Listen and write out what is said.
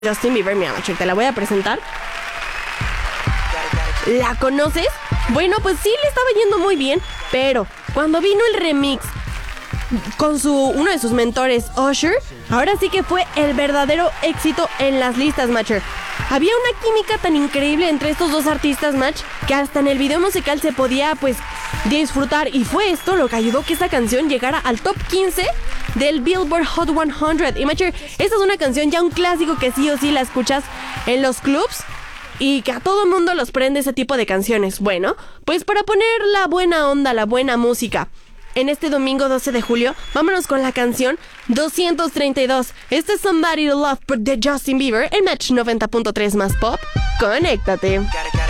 Justin Bieber, mira, macho, te la voy a presentar. ¿La conoces? Bueno, pues sí, le estaba yendo muy bien, pero cuando vino el remix con uno de sus mentores, Usher, ahora sí que fue el verdadero éxito en las listas, macho. Había una química tan increíble entre estos dos artistas, match, que hasta en el video musical se podía, pues, disfrutar. Y fue esto lo que ayudó que esta canción llegara al top 15 del Billboard Hot 100. Y, match, esta es una canción ya un clásico que sí o sí la escuchas en los clubs y que a todo mundo los prende ese tipo de canciones. Bueno, pues para poner la buena onda, la buena música, en este domingo 12 de julio, vámonos con la canción 232. Este es Somebody to Love de Justin Bieber, el Match 90.3 más pop. Conéctate.